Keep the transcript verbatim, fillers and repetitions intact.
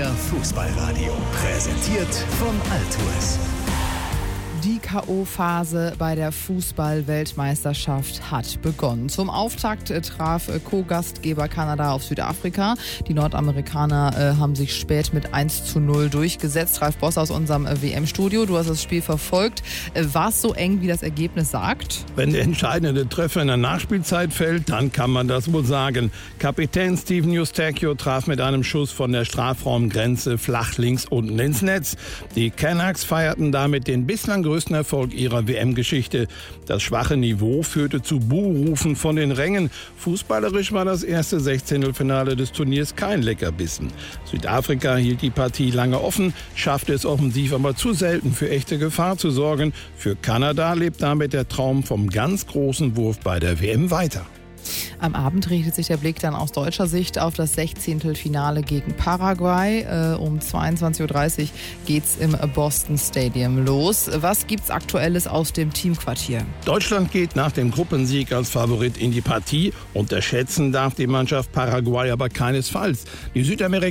Fußballradio. Präsentiert von Altours. Die K O-Phase bei der Fußball-Weltmeisterschaft hat begonnen. Zum Auftakt äh, traf äh, Co-Gastgeber Kanada auf Südafrika. Die Nordamerikaner äh, haben sich spät mit eins zu null durchgesetzt. Ralf Boss aus unserem äh, W M-Studio, du hast das Spiel verfolgt. Äh, war es so eng, wie das Ergebnis sagt? Wenn der entscheidende Treffer in der Nachspielzeit fällt, dann kann man das wohl sagen. Kapitän Steven Eustáquio traf mit einem Schuss von der Strafraumgrenze flach links unten ins Netz. Die Canucks feierten damit den bislang größten Erfolg ihrer W M-Geschichte. Das schwache Niveau führte zu Buhrufen von den Rängen. Fußballerisch war das erste Sechzehntelfinale des Turniers kein Leckerbissen. Südafrika hielt die Partie lange offen, schaffte es offensiv aber zu selten für echte Gefahr zu sorgen. Für Kanada lebt damit der Traum vom ganz großen Wurf bei der W M weiter. Am Abend richtet sich der Blick dann aus deutscher Sicht auf das Sechzehntelfinale gegen Paraguay. Äh, um zweiundzwanzig Uhr dreißig geht's im Boston Stadium los. Was gibt's Aktuelles aus dem Teamquartier? Deutschland geht nach dem Gruppensieg als Favorit in die Partie. Unterschätzen darf die Mannschaft Paraguay aber keinesfalls. Die Südamerikaner